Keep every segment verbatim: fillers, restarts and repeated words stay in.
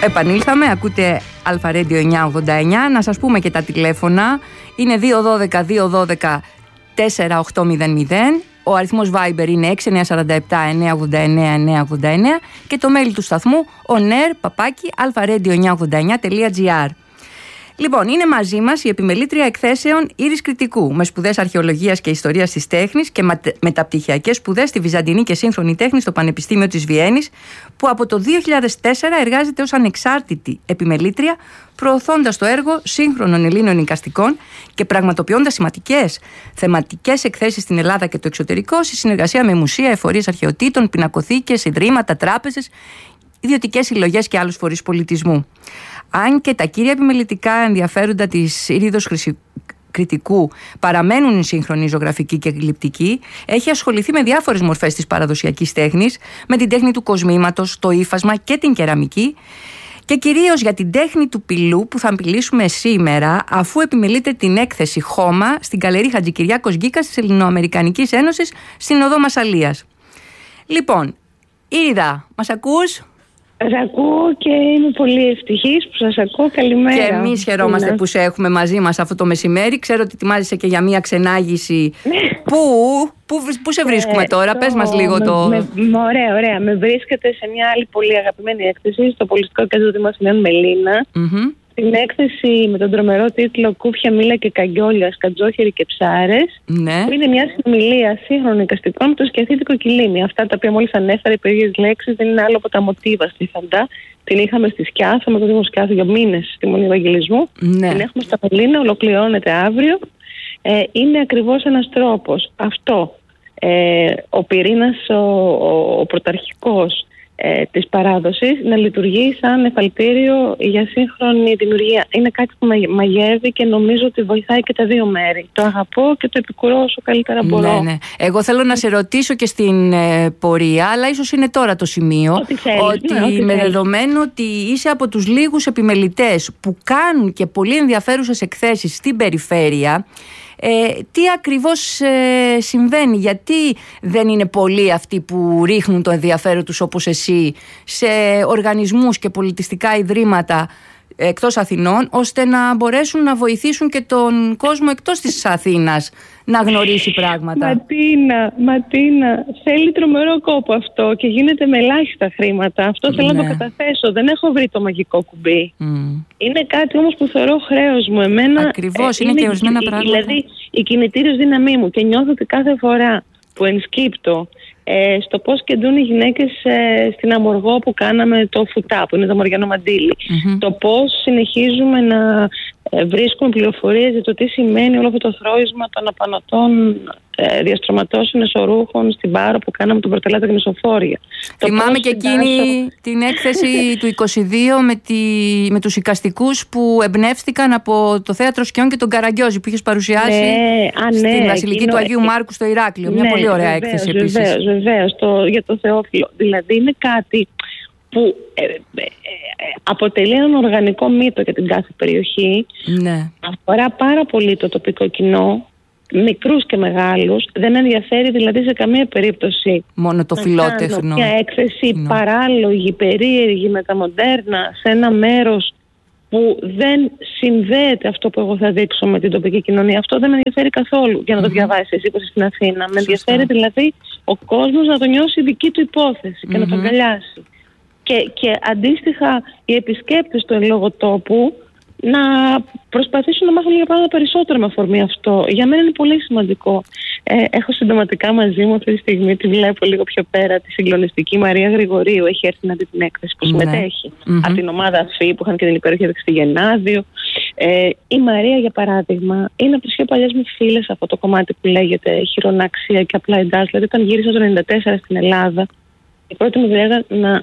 Επανήλθαμε, ακούτε Αλφα Radio εννιακόσια ογδόντα εννιά. Να σας πούμε και τα τηλέφωνα. Είναι δύο ένα δύο δύο ένα δύο τέσσερα οκτώ μηδέν μηδέν. Ο αριθμός Viber είναι έξι εννιά τέσσερα επτά εννιά ογδόντα εννιά εννιά ογδόντα εννιά και το mail του σταθμού onair παπάκι αλφα-radio εννιακόσια ογδόντα εννιά τελεία τζι άρ. Λοιπόν, είναι μαζί μας η επιμελήτρια εκθέσεων Ήρης Κρητικού, με σπουδές αρχαιολογίας και ιστορίας της τέχνης και μεταπτυχιακές σπουδές στη Βυζαντινή και Σύγχρονη Τέχνη στο Πανεπιστήμιο της Βιέννης, που από το δύο χιλιάδες τέσσερα εργάζεται ως ανεξάρτητη επιμελήτρια, προωθώντας το έργο σύγχρονων Ελλήνων εικαστικών και πραγματοποιώντας σημαντικές θεματικές εκθέσεις στην Ελλάδα και το εξωτερικό, σε συνεργασία με μουσεία, εφορίες αρχαιοτήτων, πινακοθήκες, ιδρύματα, τράπεζες, ιδιωτικές συλλογές και άλλους φορείς πολιτισμού. Αν και τα κύρια επιμελητικά ενδιαφέροντα της Ήριδος Κρητικού παραμένουν η σύγχρονη ζωγραφική και γλυπτική, έχει ασχοληθεί με διάφορες μορφές της παραδοσιακής τέχνης, με την τέχνη του κοσμήματος, το ύφασμα και την κεραμική, και κυρίως για την τέχνη του πυλού που θα μιλήσουμε σήμερα, αφού επιμελείται την έκθεση Χώμα στην Γκαλερί Χατζικυριάκος Γκίκας της Ελληνοαμερικανικής Ένωσης στην Οδό Μασσαλίας. Λοιπόν, Ήριδα, μας ακούς? Σας ακούω και είμαι πολύ ευτυχής που σας ακούω. Καλημέρα. Και εμείς χαιρόμαστε που σε έχουμε μαζί μας αυτό το μεσημέρι. Ξέρω ότι ετοιμάζεσαι και για μια ξενάγηση. Πού, πού, πού σε βρίσκουμε ε, τώρα, το... πες μας λίγο με, το... Με, με, ωραία, ωραία. Με βρίσκεται σε μια άλλη πολύ αγαπημένη έκθεση στο Πολιτιστικό Κέντρο Δημοσιογραφικών Μελίνα. Mm-hmm. Την έκθεση με τον τρομερό τίτλο «Κούφια, μήλα και καγκιόλια, σκατζόχεροι και ψάρες». Ναι. Είναι μια συνομιλία σύγχρονων εικαστικών με το σκιαθήτικο κιλίμι. Αυτά τα οποία μόλις ανέφερα, οι περίεργες λέξεις, δεν είναι άλλο από τα μοτίβα στη Φαντά. Την είχαμε στη Σκιάθο, με το Δήμο Σκιάθο για μήνες στη Μονή Ευαγγελισμού. Ναι. Την έχουμε στα Μελίνα, ολοκληρώνεται αύριο. Ε, είναι ακριβώς ένας τρόπος. Αυτό. Ε, ο πυρήνας, ο, ο, ο πρωταρχικός Ε, της παράδοσης, να λειτουργεί σαν εφαλτήριο για σύγχρονη δημιουργία. Είναι κάτι που μαγεύει και νομίζω ότι βοηθάει και τα δύο μέρη. Το αγαπώ και το επικουρώ όσο καλύτερα μπορώ. Ναι, ναι. Εγώ θέλω να σε ρωτήσω και στην ε, πορεία, αλλά ίσως είναι τώρα το σημείο, ό,τι θέλεις, ότι ναι, ό,τι με θέλεις. δεδομένο ότι είσαι από τους λίγους επιμελητές που κάνουν και πολύ ενδιαφέρουσες εκθέσεις στην περιφέρεια, Ε, τι ακριβώς ε, συμβαίνει, γιατί δεν είναι πολλοί αυτοί που ρίχνουν το ενδιαφέρον τους όπως εσύ σε οργανισμούς και πολιτιστικά ιδρύματα εκτός Αθηνών, ώστε να μπορέσουν να βοηθήσουν και τον κόσμο εκτός της Αθήνας να γνωρίσει πράγματα? Ματίνα, Ματίνα, θέλει τρομερό κόπο αυτό και γίνεται με ελάχιστα χρήματα. Αυτό θέλω, ναι, να το καταθέσω. Δεν έχω βρει το μαγικό κουμπί. Mm. Είναι κάτι όμως που θεωρώ χρέος μου. Εμένα, ακριβώς, ε, είναι, είναι και ορισμένα πράγματα. Δηλαδή η κινητήριος δύναμή μου, και νιώθω ότι κάθε φορά που ενσκύπτω ε, στο πώς κεντρούν οι γυναίκες ε, στην Αμοργό που κάναμε το φουτά, που είναι το μοριανό μαντίλι. Mm-hmm. Το πώς συνεχίζουμε να ε, βρίσκουμε πληροφορίες για το τι σημαίνει όλο αυτό το θρώισμα των απανωτών ε, διαστρωματώσεων εσωρούχων στην Πάρο που κάναμε τον Πρωτελάτα και Μεσοφόρια. Θυμάμαι και εκείνη συντάσω... την έκθεση του είκοσι δύο με, τη, με τους εικαστικούς που εμπνεύστηκαν από το Θέατρο Σκιών και τον Καραγκιόζη που είχες παρουσιάσει, ναι, α, ναι, στην Βασιλική εκείνο... του Αγίου Μάρκου στο Ηράκλειο. Μια, ναι, πολύ ωραία, βεβαίως, έκθεση επίσης. Βεβαίως, βεβαίως, το, για το Θεόφιλο. Δηλαδή είναι κάτι που ε, ε, ε, αποτελεί έναν οργανικό μύτο για την κάθε περιοχή. Ναι. Αφορά πάρα πολύ το τοπικό κοινό, μικρούς και μεγάλους. Δεν ενδιαφέρει δηλαδή σε καμία περίπτωση μόνο το φιλότεχνο. Μια έκθεση no. παράλογη, περίεργη, μεταμοντέρνα σε ένα μέρος που δεν συνδέεται αυτό που εγώ θα δείξω με την τοπική κοινωνία. Αυτό δεν με ενδιαφέρει καθόλου για να mm-hmm. το διαβάσεις εσύ που είσαι στην Αθήνα. Με ενδιαφέρει δηλαδή ο κόσμος να το νιώσει δική του υπόθεση και mm-hmm. να το αγκαλιάσει. Και, και αντίστοιχα οι επισκέπτες του εν λόγω τόπου να προσπαθήσουν να μάθουν λίγα πράγματα περισσότερο με αφορμή αυτό. Για μένα είναι πολύ σημαντικό. Ε, έχω συντοματικά μαζί μου αυτή τη στιγμή, τη βλέπω λίγο πιο πέρα, τη συγκλονιστική Μαρία Γρηγορίου. Έχει έρθει να δει την έκθεση που συμμετέχει. Mm-hmm. Από την ομάδα ΦΥ που είχαν και την υπέροχη έκθεση στη Γενάδιο. Ε, η Μαρία, για παράδειγμα, είναι από τις πιο παλιές μου φίλες από το κομμάτι που λέγεται χειροναξία και απλά εντάσεις. Δηλαδή, όταν γύρισα το ενενήντα τέσσερα στην Ελλάδα, η πρώτη μου δουλειά να.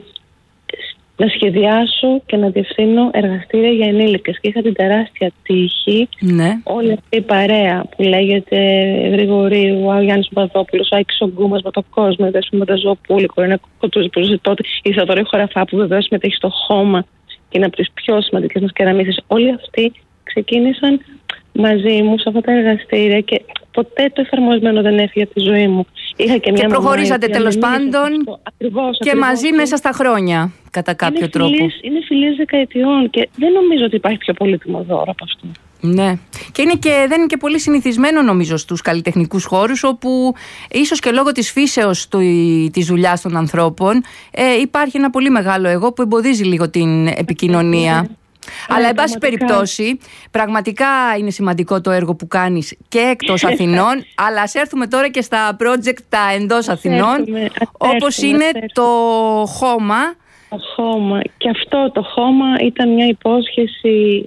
να σχεδιάσω και να διευθύνω εργαστήρια για ενήλικες. Και είχα την τεράστια τύχη, ναι, όλη αυτή η παρέα που λέγεται Γρηγορίου, ο Γιάννης Παπαδόπουλος, ο Άκης Ογκούμας με το κόσμο, η Δέσποινα Μονταζοπούλη, η Κορίνα Κοτούζη που ζούσε τότε, η Σατορή Χωραφά που βεβαίως συμμετέχει στο Χώμα και είναι από τις πιο σημαντικές μας κεραμίστες. Όλοι αυτοί ξεκίνησαν μαζί μου σε αυτά τα εργαστήρια και ποτέ το εφαρμοσμένο δεν έφυγε από τη ζωή μου. Είχα και, μια και προχωρήσατε τέλος πάντων ακριβώς, και ακριβώς, μαζί μέσα στα χρόνια, κατά κάποιο είναι τρόπο. Φιλίες, είναι φιλίες δεκαετιών και δεν νομίζω ότι υπάρχει πιο πολύτιμο δώρο από αυτό. Ναι. Και, είναι και δεν είναι και πολύ συνηθισμένο νομίζω στους καλλιτεχνικούς χώρους, όπου ίσως και λόγω της φύσεως του, της δουλειάς των ανθρώπων ε, υπάρχει ένα πολύ μεγάλο εγώ που εμποδίζει λίγο την επικοινωνία. Αλλά, εν πάση περιπτώσει, πραγματικά είναι σημαντικό το έργο που κάνεις και εκτός Αθηνών. Αλλά ας έρθουμε τώρα και στα project τα εντός Αθηνών, έρθουμε, όπως έρθουμε, είναι έρθουμε. το χώμα. Το χώμα. Και αυτό το χώμα ήταν μια υπόσχεση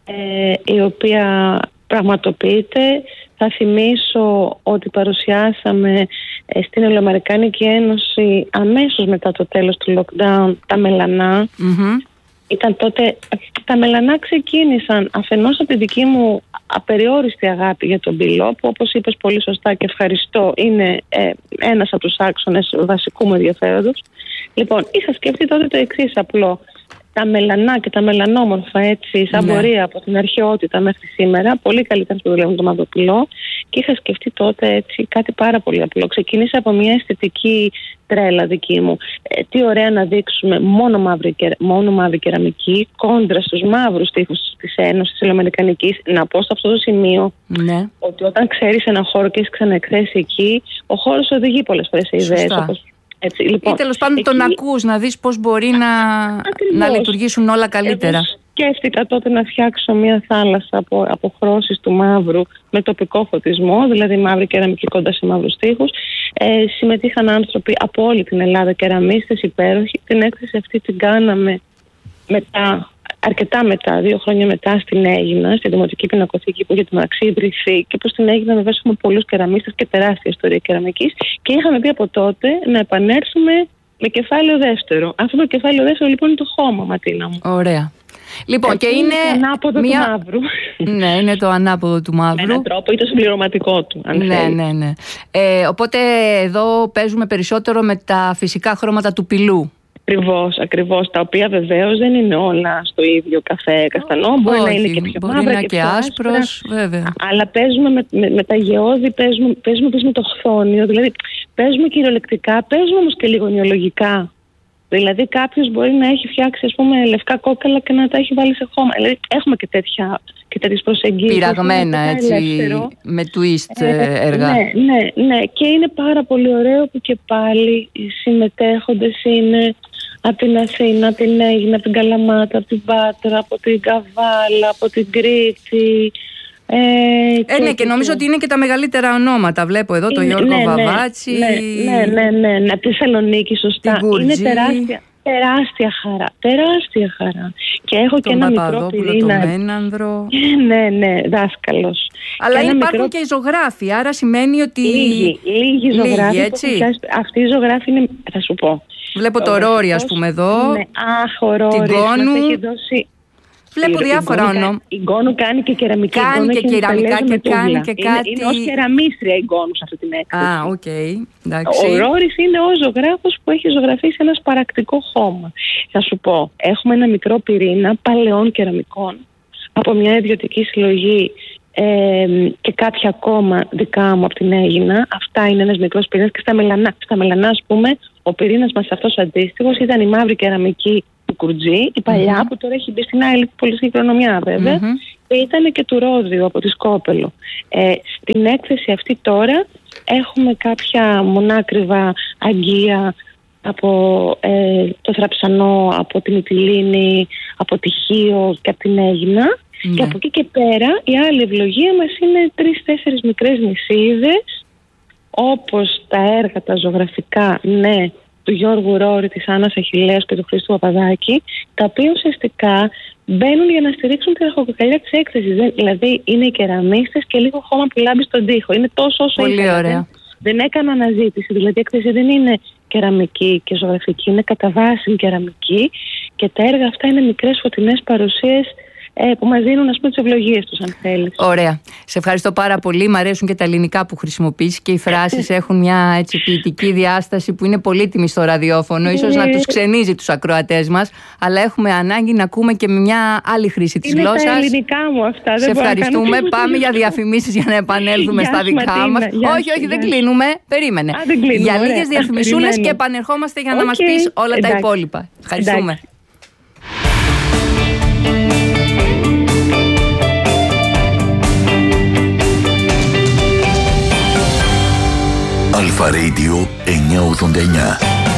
ε, η οποία πραγματοποιείται. Θα θυμίσω ότι παρουσιάσαμε ε, στην Ελληνοαμερικάνικη Ένωση αμέσως μετά το τέλος του lockdown τα μελανά. Mm-hmm. Ήταν τότε, τα μελανά ξεκίνησαν αφενός από τη δική μου απεριόριστη αγάπη για τον πυλό, που όπως είπες πολύ σωστά και ευχαριστώ, είναι ε, ένας από τους άξονες βασικού μου ενδιαφέροντος. Λοιπόν, είχα σκεφτεί τότε το εξής απλό. Τα μελανά και τα μελανόμορφα, έτσι, σαν ναι. πορεία από την αρχαιότητα μέχρι σήμερα, πολύ καλύτερα που δουλεύουν το μαυροπυλό, και είχα σκεφτεί τότε έτσι, κάτι πάρα πολύ απλό. Ξεκίνησα από μια αισθητική τρέλα δική μου. Ε, τι ωραία να δείξουμε μόνο μαύρη, μόνο μαύρη κεραμική κόντρα στους μαύρους τοίχους της Ένωσης Ελληνοαμερικανικής. Να πω σε αυτό το σημείο ναι. ότι όταν ξέρεις ένα χώρο και έχεις ξαναεκθέσει εκεί, ο χώρος οδηγεί πολλές φορές σε ιδέες. Όπως έτσι, λοιπόν, ή τέλος πάντων εκεί... τον ακούς, να δεις πώς μπορεί να, να λειτουργήσουν όλα καλύτερα. Εγώ σκέφτηκα τότε να φτιάξω μια θάλασσα από αποχρώσεις του μαύρου με τοπικό φωτισμό, δηλαδή μαύρη κεραμική κοντά σε μαύρους τοίχους. Ε, συμμετείχαν άνθρωποι από όλη την Ελλάδα, κεραμίστες υπέροχοι. Την έκθεση αυτή την κάναμε μετά, αρκετά μετά, δύο χρόνια μετά στην Αίγινα, στη Δημοτική Πινακοθήκη που είχε την μεταξύ ιδρυθεί, και που στην Αίγινα βεβαίως έχουμε πολλούς κεραμίστες και τεράστια ιστορία κεραμικής, και είχαμε πει από τότε να επανέλθουμε με κεφάλαιο δεύτερο. Αυτό το κεφάλαιο δεύτερο λοιπόν είναι το χώμα, Ματίνα μου. Ωραία. Λοιπόν, ε, και είναι, είναι το ανάποδο μια... του μαύρου. Ναι, είναι το ανάποδο του μαύρου. Με έναν τρόπο ή το συμπληρωματικό του, αν ναι, θέλει. ναι, ναι. Ε, οπότε εδώ παίζουμε περισσότερο με τα φυσικά χρώματα του πυλού. Ακριβώς, ακριβώς. Τα οποία βεβαίως δεν είναι όλα στο ίδιο καφέ καστανό. Μπορεί όχι, να είναι και πιο μπορεί μαύρα να και, και πιο άσπρος, άσπρα. βέβαια. Αλλά παίζουμε με, με, με τα γεώδη, παίζουμε, παίζουμε επίσης με το χθόνιο. Δηλαδή παίζουμε κυριολεκτικά, παίζουμε όμως και λίγο νεολογικά. Δηλαδή κάποιος μπορεί να έχει φτιάξει, ας πούμε, λευκά κόκαλα και να τα έχει βάλει σε χώμα. Δηλαδή έχουμε και, τέτοια, και τέτοιες προσεγγίσεις. Πειραγμένα, έτσι, ελεύθερο. Με twist ε, έργα. Ναι, ναι, ναι. Και είναι πάρα πολύ ωραίο που και πάλι οι συμμετέχοντες είναι από την Αθήνα, από την Αίγινα, από την Καλαμάτα, από την Πάτρα, από την Καβάλα, από την Κρήτη. Ε, ε, και ναι, και νομίζω ότι είναι και τα μεγαλύτερα ονόματα. Βλέπω εδώ τον Γιώργο ναι, Βαβάτσι. Ναι, ναι, ναι, ναι, ναι, από τη Θεσσαλονίκη, σωστά. Είναι τεράστια, τεράστια χαρά. Τεράστια χαρά. Και έχω τον και ένα μικρό πυρήνα. Τον Μένανδρο. Ναι, ναι, δάσκαλος. Αλλά υπάρχουν μικρό... και ζωγράφοι, άρα σημαίνει ότι. Λίγοι, λίγοι ζωγράφοι. Έτσι. Αυτή η ζωγράφη είναι, θα σου πω. Βλέπω το, το Ρόρι, ας πούμε, εδώ. Ναι, αχ, ο Ρόρις την Κόνου. μας έχει δώσει... Βλέπω η, διάφορα ονόματα. Η Γκόνου κάνει και κεραμική. Κάνει και κεραμικά και κάνει και κάτι. Είναι, είναι ως κεραμίστρια η Γκόνου σε αυτή την έκθεση. Α, οκ. Okay. Ο Ρόρις είναι ο ζωγράφος που έχει ζωγραφίσει ένα σπαρακτικό χώμα. Θα σου πω, έχουμε ένα μικρό πυρήνα παλαιών κεραμικών από μια ιδιωτική συλλογή ε, και κάποια ακόμα δικά μου από την Αίγινα. Αυτά είναι ένας μικρός πυρήνας. Και στα μελανά, στα μελανά, ας πούμε, ο πυρήνας μας αυτός αντίστοιχος ήταν η μαύρη κεραμική του Κουρτζή, η παλιά, mm-hmm. που τώρα έχει μπει στην άλλη πολιτική κληρονομιά βέβαια, mm-hmm. και ήταν και του Ρόδιου από τη Σκόπελο. Ε, στην έκθεση αυτή τώρα έχουμε κάποια μονάκριβα αγγεία από ε, το Θραψανό, από την Μυτιλήνη, από τη Χίο και από την Αίγινα. Mm-hmm. Και από εκεί και πέρα η άλλη ευλογία μας είναι τρεις-τέσσερις μικρές νησίδες, όπως τα έργα, τα ζωγραφικά, ναι, του Γιώργου Ρόρι, της Άννας Αχιλλέως και του Χρήστου Παπαδάκη, τα οποία ουσιαστικά μπαίνουν για να στηρίξουν την αρχοκοκαλιά της έκθεσης. Δηλαδή είναι οι κεραμίστες και λίγο χώμα που λάμπει στον τοίχο. Είναι τόσο όσο πολύ ήθελα. ωραία. Δεν, δεν έκανα αναζήτηση. Δηλαδή η έκθεση δεν είναι κεραμική και ζωγραφική, είναι κατά βάση κεραμική, και τα έργα αυτά είναι μικρές φωτεινές παρουσίες ε, που μας δίνουν, ας πούμε, τις ευλογίες τους, αν θέλεις. Ωραία. Σε ευχαριστώ πάρα πολύ. Μ' αρέσουν και τα ελληνικά που χρησιμοποιείς και οι φράσεις έχουν μια έτσι ποιητική διάσταση που είναι πολύτιμη στο ραδιόφωνο. Ίσως να τους ξενίζει τους ακροατές μας, αλλά έχουμε ανάγκη να ακούμε και με μια άλλη χρήση της γλώσσας. Είναι τα ελληνικά μου αυτά. Σε ευχαριστούμε. Πάμε για διαφημίσεις για να επανέλθουμε στα δικά μας. Όχι, όχι, δεν κλείνουμε. Περίμενε. Α, δεν κλείνουμε. Για λίγες Ωραία. διαφημισούλες και επανερχόμαστε για να Okay. μας πεις όλα Εντάξει. τα υπόλοιπα. Ευχαριστούμε. Εντάξει. Αλφα Radio εννιακόσια ογδόντα εννιά.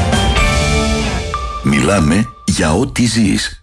Μιλάμε για ό,τι ζεις.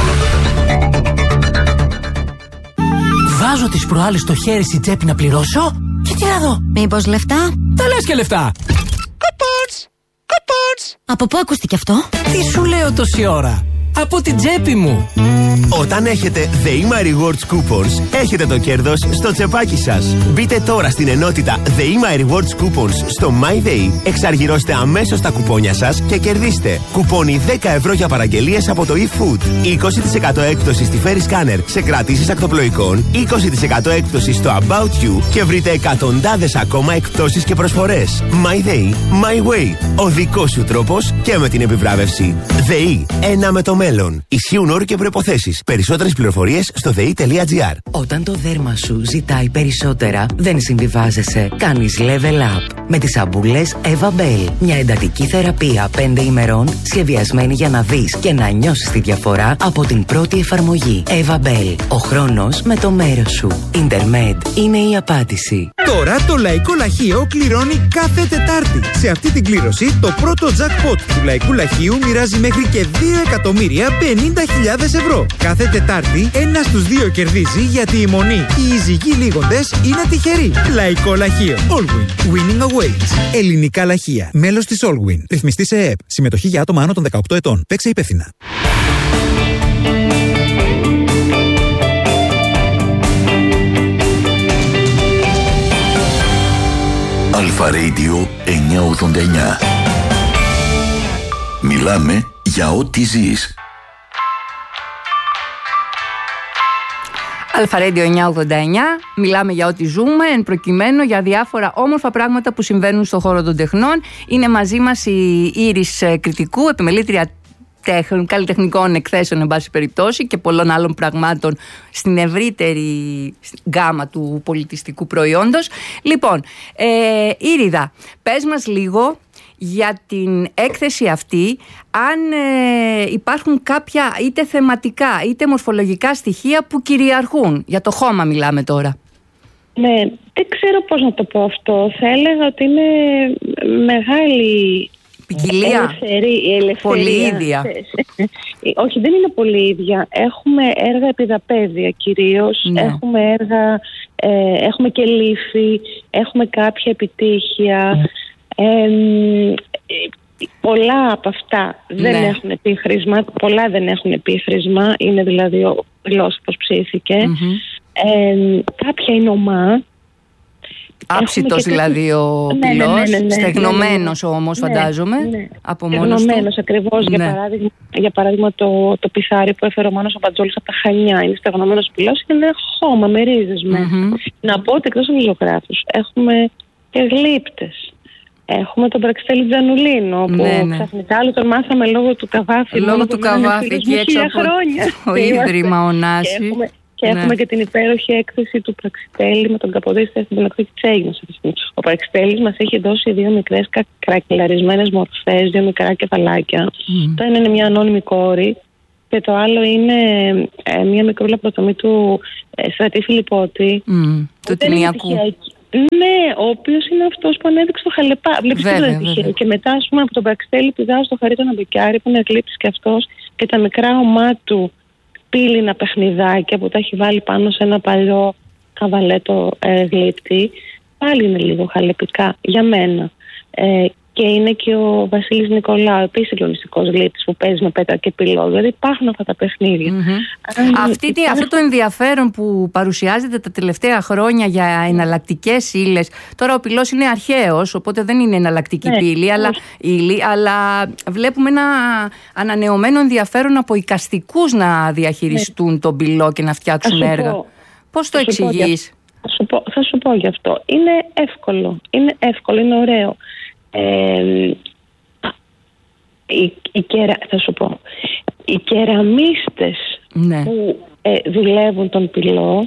Βάζω τις προάλλες το χέρι στη τσέπη να πληρώσω και τι να δω. Μήπως λεφτά? Τα λες και λεφτά. Κοπότς, κοπότς. Από πού ακούστηκε αυτό? Τι σου λέω τόση ώρα. Από την τσέπη μου. Όταν έχετε The Ema Rewards Coupons, έχετε το κέρδος στο τσεπάκι σας. Μπείτε τώρα στην ενότητα The Ema Rewards Coupons στο MyDay, εξαργυρώστε αμέσως τα κουπόνια σας και κερδίστε κουπόνι δέκα ευρώ για παραγγελίες από το eFood, είκοσι τοις εκατό έκπτωση στη Ferry Scanner σε κρατήσεις ακτοπλοϊκών, είκοσι τοις εκατό έκπτωση στο About You και βρείτε εκατοντάδες ακόμα εκπτώσεις και προσφορές. MyDay, My Way. Ο δικός σου τρόπος και με την επιβράβευση. ΔΕΗ, ένα με το μέλλον. Ισχύουν όροι και προϋποθέσεις. Περισσότερες πληροφορίες στο δε ι τελεία τζι άρ. Όταν το δέρμα σου ζητάει περισσότερα, δεν συμβιβάζεσαι. Κάνεις level up με τις σαμπούλες Eva Bell. Μια εντατική θεραπεία πέντε ημερών σχεδιασμένη για να δεις και να νιώσεις τη διαφορά από την πρώτη εφαρμογή. Eva Bell. Ο χρόνος με το μέρος σου. Intermed είναι η απάντηση. Τώρα το Λαϊκό Λαχείο κληρώνει κάθε Τετάρτη. Σε αυτή την κλήρωση, το πρώτο jackpot του Λαϊκού Λαχείου μοιράζει μέχρι και δύο εκατομμύρια πενήντα χιλιάδες ευρώ. Κάθε Τετάρτη, ένας στους δύο κερδίζει γιατί η μονή οι εισηγοί λίγοντες είναι τυχεροί. Λαϊκό Λαχείο. Allwin. Winning awaits. Ελληνικά Λαχεία. Μέλος της Allwin. Ρυθμιστή σε ΕΕΠ. Συμμετοχή για άτομα άνω των δεκαοκτώ ετών. Παίξε υπεύθυνα. Αλφα Radio εννιακόσια ογδόντα εννιά. Μιλάμε για ό,τι ζεις. Αλφα Radio εννιακόσια ογδόντα εννιά. Μιλάμε για ό,τι ζούμε, εν προκειμένου για διάφορα όμορφα πράγματα που συμβαίνουν στον χώρο των τεχνών. Είναι μαζί μας η Ήρης Κρητικού, επιμελήτρια τέχνων, καλλιτεχνικών εκθέσεων, εν πάση περιπτώσει, και πολλών άλλων πραγμάτων στην ευρύτερη γκάμα του πολιτιστικού προϊόντος. Λοιπόν, ε, Ήριδα, πες μας λίγο για την έκθεση αυτή, αν ε, υπάρχουν κάποια είτε θεματικά είτε μορφολογικά στοιχεία που κυριαρχούν. Για το χώμα μιλάμε τώρα. Ναι, δεν ξέρω πώς να το πω αυτό. Θα έλεγα ότι είναι μεγάλη ποικιλία, πολυίδια. Όχι, δεν είναι πολυίδια. Έχουμε έργα επιδαπέδια κυρίως. Ναι. Έχουμε έργα, ε, έχουμε και λύφη, έχουμε κάποια επιτύχεια. Ε, πολλά από αυτά δεν ναι. έχουν επίχρησμα, πολλά δεν έχουν επίχρησμα, είναι δηλαδή ο γλώσσος ψήθηκε. Mm-hmm. Ε, κάποια είναι ομά. Άψητος δηλαδή ο ναι, πυλός, ναι, ναι, ναι, ναι, στεγνωμένος ναι, ναι, όμως ναι, φαντάζομαι, ναι. από μόνος στεγνωμένος του. ακριβώς, ναι. για παράδειγμα, για παράδειγμα το, το πιθάρι που έφερε ο Μάνος ο Μπατζόλης από τα Χανιά, είναι στεγνωμένος πυλός, είναι ένα χώμα με ρίζες μέσα. Mm-hmm. Να πω ότι εκτός από τους ζωγράφους έχουμε και γλύπτες. Έχουμε τον Πραξιτέλη Τζανουλίνο, που ναι, ναι. ξαφνικά άλλο τον μάθαμε λόγω του Καβάφη. Λόγω του Καβάφη, εκεί έξω από το Ίδρυμα Ωνάση. Και έχουμε, και, ναι. έχουμε και την υπέροχη έκθεση του Πραξιτέλη με τον Καποδίστα στην Πινακτή της Έγινας. Ο Πραξιτέλης μας έχει δώσει δύο μικρές κρακελαρισμένες μορφές, δύο μικρά κεφαλάκια. Mm. Το ένα είναι μια ανώνυμη κόρη και το άλλο είναι ε, μια μικρούλα πρωτομή του ε, Στρατή Φιλιππώτη. Mm. Του Τινιακού. Ναι, ο οποίος είναι αυτός που ανέδειξε το Χαλεπά. Βλέπεις το τυχαίο. Και μετά, ας πούμε, από τον Πραξιτέλη πηδάω στο Χαρίτονα Μπεκιάρη, που είναι γλύπτης και αυτός, και τα μικρά ομά του πύληνα παιχνιδάκια που τα έχει βάλει πάνω σε ένα παλιό καβαλέτο ε, γλύπτη. Πάλι είναι λίγο χαλεπικά για μένα. Ε, Και είναι και ο Βασίλης Νικολάου, επίσης συγκλονιστικός γλύτης που παίζει με πέτρα και πυλό. Δηλαδή υπάρχουν αυτά τα παιχνίδια. Mm-hmm. Αυτή, υπάρχει... Αυτό το ενδιαφέρον που παρουσιάζεται τα τελευταία χρόνια για εναλλακτικές ύλες. Τώρα ο πυλός είναι αρχαίος, οπότε δεν είναι εναλλακτική ναι, πύλη, αλλά, ύλη, αλλά βλέπουμε ένα ανανεωμένο ενδιαφέρον από εικαστικούς να διαχειριστούν ναι. τον πυλό και να φτιάξουν έργα. Πω, Πώς το εξηγείς? Θα σου, πω, θα σου πω γι' αυτό. Είναι εύκολο, είναι εύκολο, είναι ωραίο. Ε, οι, οι κερα, θα σου πω οι κεραμίστες ναι. που ε, δουλεύουν τον πυλό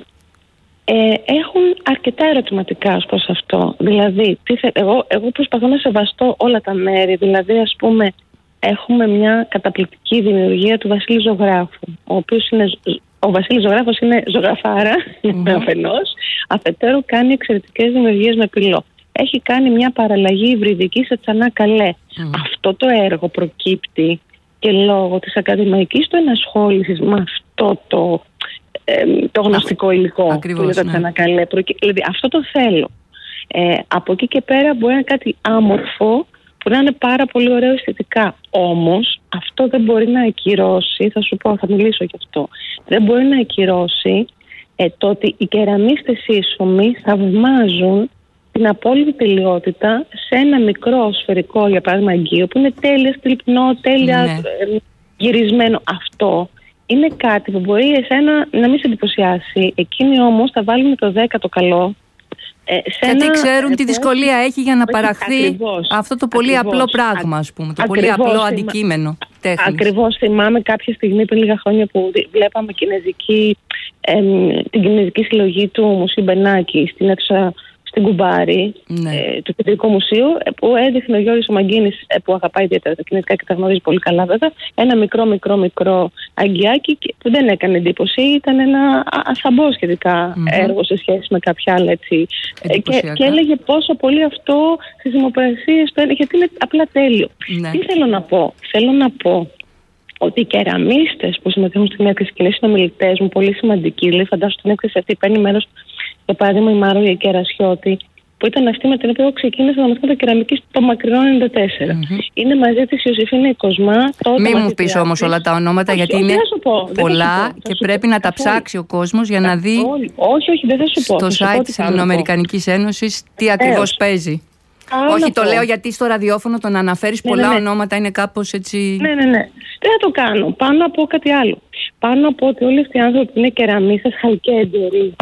ε, έχουν αρκετά ερωτηματικά ως προς αυτό. Δηλαδή τι θε, εγώ, εγώ προσπαθώ να σεβαστώ όλα τα μέρη. Δηλαδή ας πούμε έχουμε μια καταπληκτική δημιουργία του Βασίλη Ζωγράφου, ο οποίος είναι, ο Βασίλης Ζωγράφος είναι ζωγραφάρα mm-hmm. αφενός, αφετέρου κάνει εξαιρετικές δημιουργίες με πυλό. Έχει κάνει μια παραλλαγή υβριδική σε Τσανά Καλέ. Mm. Αυτό το έργο προκύπτει και λόγω της ακαδημαϊκής του ενασχόλησης με αυτό το, ε, το γνωστικό υλικό Ακριβώς, που είναι το ναι. Τσανά Καλέ. Δηλαδή αυτό το θέλω. Ε, από εκεί και πέρα μπορεί να είναι κάτι άμορφο, μπορεί να είναι πάρα πολύ ωραίο αισθητικά. Όμως αυτό δεν μπορεί να ακυρώσει, θα σου πω, θα μιλήσω γι' αυτό, δεν μπορεί να ακυρώσει ε, το ότι οι κεραμίστες ίσομοι θαυμάζουν την απόλυτη τελειότητα σε ένα μικρό σφαιρικό, για παράδειγμα, αγκείο που είναι τέλεια στυλπνό, τέλεια ναι. γυρισμένο. Αυτό είναι κάτι που μπορεί εσένα να μην σε εντυπωσιάσει. Εκείνοι όμως θα βάλουν το δέκα το καλό. Ε, Γιατί ένα... ξέρουν τι δυσκολία έχει για να παραχθεί ακριβώς, αυτό το πολύ ακριβώς, απλό πράγμα, ας πούμε, το πολύ απλό θυμά... αντικείμενο τέχνης. Ακριβώς, θυμάμαι κάποια στιγμή πριν λίγα χρόνια που βλέπαμε κινέζικη, ε, την κινέζικη συλλογή του Μουσείου Μπενάκη στην αίθουσα στην Κουμπάρη ναι. ε, του Κεντρικού Μουσείου, ε, που έδειχνε ο Γιώργος ο Μαγκίνης, ε, που αγαπάει ιδιαίτερα τα κινέζικα και τα γνωρίζει πολύ καλά βέβαια, ένα μικρό μικρό μικρό αγκιάκι που δεν έκανε εντύπωση, ήταν ένα ασαμπό σχετικά mm-hmm. έργο σε σχέση με κάποια άλλα έτσι. Ε, και, και έλεγε πόσο πολύ αυτό στις δημοπρασίες του έλεγε, γιατί είναι απλά τέλειο. Ναι. Τι θέλω να πω? Θέλω να πω ότι οι κεραμίστες που συμμετέχουν στην έκθεση και είναι συνομιλητές μου, πολύ σημαντικοί, δηλαδή φαντάσου την έκθεση αυτή παίρνει μέρος, για παράδειγμα, η Μάρογια Κερασιώτη, που ήταν αυτή με την οποία εγώ ξεκίνησα να μαθαίνω κεραμική στο μακρινό ενενήντα τέσσερα. Mm-hmm. Είναι μαζί της η Ιωσήφίνα η Κοσμά. Μην μου πεις όμως όλα τα ονόματα, όχι, γιατί όχι, είναι πω, πολλά πω, και πρέπει πω. να τα ψάξει ο κόσμος για να δει όχι, όχι, δεν θα σου πω. στο site της Ελληνοαμερικανικής Ένωσης τι ακριβώς παίζει. Άλλο όχι, το πω. λέω γιατί στο ραδιόφωνο το να αναφέρεις ναι, πολλά ναι, ναι. ονόματα είναι κάπως έτσι. Ναι, ναι, ναι. Δεν θα το κάνω. Πάνω να πω κάτι άλλο. Πάνω να πω ότι όλοι αυτοί οι άνθρωποι που είναι κεραμίστες, χαλκέντεροι,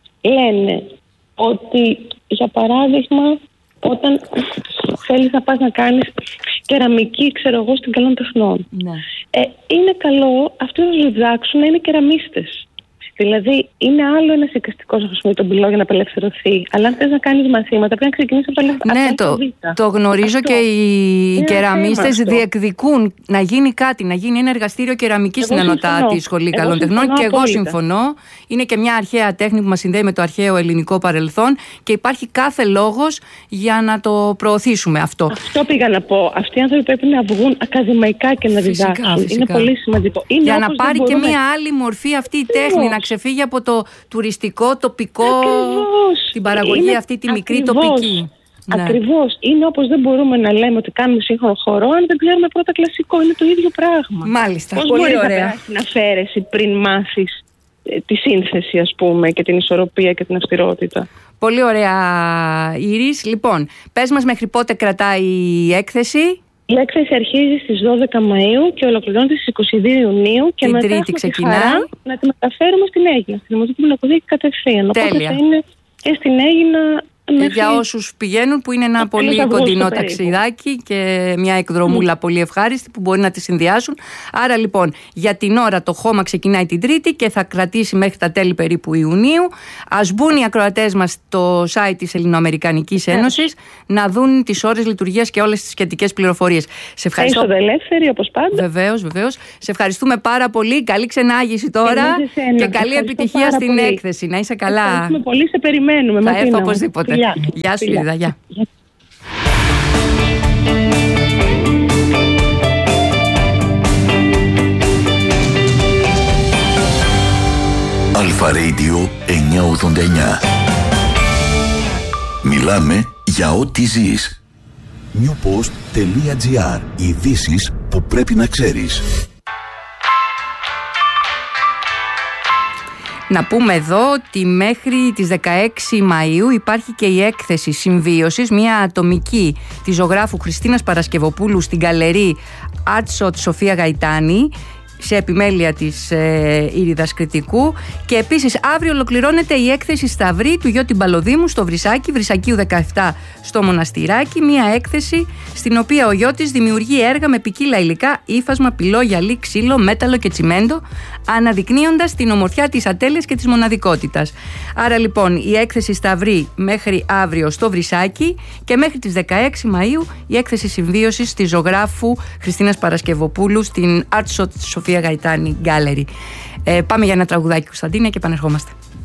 λένε ότι, για παράδειγμα, όταν θέλεις να πας να κάνεις κεραμική, ξέρω εγώ, στην Καλών Τεχνών, ναι. ε, είναι καλό αυτοί να σου διδάξουν να είναι κεραμίστες. Δηλαδή, είναι άλλο ένας εικαστικός να χρησιμοποιεί τον πυλό για να απελευθερωθεί. Αλλά αν θες να κάνεις μαθήματα, πρέπει να ξεκινήσεις από τα λεφτά. Ναι, το, το γνωρίζω αυτό. Και οι είναι κεραμίστες διεκδικούν να γίνει κάτι, να γίνει ένα εργαστήριο κεραμικής στην Ανωτάτη Σχολή Καλών Τεχνών. Και εγώ συμφωνώ. Είναι και μια αρχαία τέχνη που μας συνδέει με το αρχαίο ελληνικό παρελθόν και υπάρχει κάθε λόγος για να το προωθήσουμε αυτό. Αυτό πήγα να πω. Αυτοί οι άνθρωποι πρέπει να βγουν ακαδημαϊκά και να φυσικά, διδάξουν. Φυσικά. Είναι πολύ σημαντικό. Είναι για να πάρει και μια άλλη μορφή αυτή η τέχνη, να ξεφύγει από το τουριστικό, τοπικό, ακριβώς. την παραγωγή είναι αυτή τη μικρή ακριβώς. τοπική. Ακριβώς. Ναι. Είναι όπως δεν μπορούμε να λέμε ότι κάνουμε σύγχρονο χορό αν δεν ξέρουμε πρώτα κλασικό. Είναι το ίδιο πράγμα. Μάλιστα. Πώς πολύ μπορεί ωραία. να περάσει την αφαίρεση πριν μάθεις ε, τη σύνθεση, ας πούμε, και την ισορροπία και την αυστηρότητα. Πολύ ωραία, Ήρης. Λοιπόν, πες μας μέχρι πότε κρατάει η έκθεση. Η έκθεση αρχίζει στις δώδεκα Μαΐου και ολοκληρώνεται στις είκοσι δύο Ιουνίου και την μετά Τρίτη ξεκινάει. Να τη μεταφέρουμε στην Αίγινα, στην Δημοτική Πινακοδίκη κατευθείαν. Τέλεια. Οπότε θα είναι και στην Αίγινα. Μέχρι... Για όσους πηγαίνουν, που είναι ένα πολύ κοντινό ταξιδάκι και μια εκδρομούλα mm. πολύ ευχάριστη που μπορεί να τη συνδυάσουν. Άρα λοιπόν, για την ώρα το χώμα ξεκινάει την Τρίτη και θα κρατήσει μέχρι τα τέλη περίπου Ιουνίου. Ας μπουν οι ακροατές μας στο site της Ελληνοαμερικανικής Ένωσης yeah. να δουν τις ώρες λειτουργίας και όλες τις σχετικές πληροφορίες. Σε ευχαριστώ. Είσοδο ελεύθερη, όπως πάντα. Βεβαίως, βεβαίως. Σε ευχαριστούμε πάρα πολύ. Καλή ξενάγηση τώρα και καλή επιτυχία στην πολύ. έκθεση. Να είσαι καλά. Ευχαριστούμε πολύ. Σε περιμένουμε. Θα έρθω οπωσδήποτε. Γεια, Γεια σου, Ήριδα. Γεια. Αλφα Radio εννιακόσια ογδόντα εννιά. Μιλάμε για ό,τι ζεις. newpost τελεία gr. Ειδήσεις που πρέπει να ξέρεις. Να πούμε εδώ ότι μέχρι τις δεκαέξι Μαΐου υπάρχει και η έκθεση συμβίωσης, μια ατομική της ζωγράφου Χριστίνας Παρασκευοπούλου στην γκαλερί Άτσοτ Σοφία Γαϊτάνη, σε επιμέλεια της ε, Ήριδας Κρητικού. Και επίσης αύριο ολοκληρώνεται η έκθεση Σταυρή του Γιώτη Μπαλοδήμου στο Βρυσάκι, Βρυσακίου δεκαεπτά στο Μοναστηράκι. Μια έκθεση στην οποία ο Γιώτης δημιουργεί έργα με ποικίλα υλικά, ύφασμα, πυλό, γυαλί, ξύλο, μέταλλο και τσιμέντο, αναδεικνύοντας την ομορφιά της ατέλειας και της μοναδικότητας. Άρα λοιπόν η έκθεση Σταυρή μέχρι αύριο στο Βρυσάκι και μέχρι τις δεκαέξι Μαΐου η έκθεση συμβίωσης της ζωγράφου Χριστίνας Παρασκευοπούλου στην Άτσοτ Σοφία Γαϊτάνη Gallery. Ε, πάμε για ένα τραγουδάκι, Κωνσταντίνα, και επανερχόμαστε.